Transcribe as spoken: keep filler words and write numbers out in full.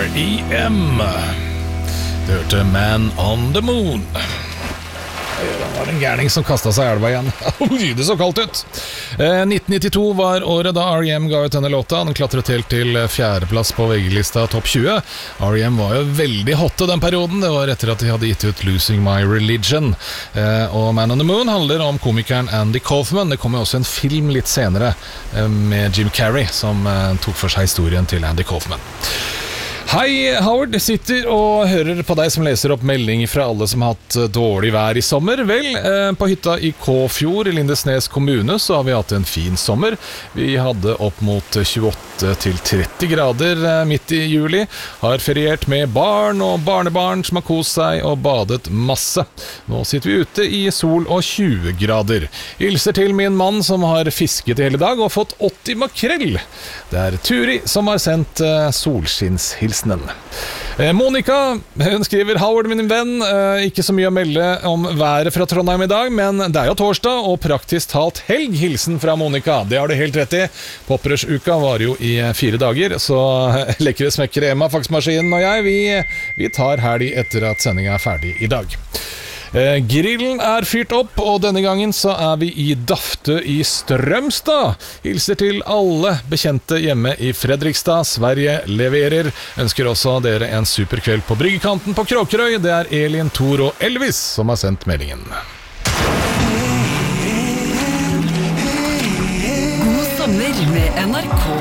R E M. Du hørte Man on the Moon. Det var en gærning som kastet seg i elva igjen. Oi, det så kaldt ut. eh, nitten nittito var året da R E M ga ut denne låta. Den klatret helt til fjerdeplass på V G-lista topp tjue. R E M var jo veldig hotte den perioden. Det var etter at de hadde gitt ut Losing My Religion. eh, Og Man on the Moon handler om komikeren Andy Kaufman. Det kom jo også en film litt senere eh, med Jim Carrey som eh, tok for seg historien til Andy Kaufman. Hei, Howard. Jeg sitter og hører på deg som leser opp meldinger fra alle som har hatt dårlig vær i sommer. Vel, eh, på hytta i Kåfjord i Lindesnes kommune så har vi hatt en fin sommer. Vi hadde opp mot tjueåtte til tretti grader eh, midt i juli. Har feriert med barn og barnebarn som har kost seg og badet masse. Nå sitter vi ute i sol og tjue grader. Hilser til min mann som har fisket hele dag og fått åtti makrell. Det er Turi som har sendt eh, solskinnshilsen. Monika, hun skriver: Howard, min venn, ikke så mye å melde om været fra Trondheim i dag, men det er jo torsdag og praktisk talt helg. Hilsen fra Monika. Det har du helt rett i. Poppersuka var jo i fire dager, så lekre smekker Emma, faksmaskinen og jeg, vi, vi tar helg etter at sendingen er ferdig i dag. Eh, grillen er fyrt opp, og denne gangen så er vi i Dafte i Strømstad. Hilser til alle bekjente hjemme i Fredrikstad. Sverige leverer. Ønsker også dere en super kveld på Bryggekanten på Kråkerøy. Det er Elin, Tor og Elvis som har sendt meldingen. God sommer med N R K.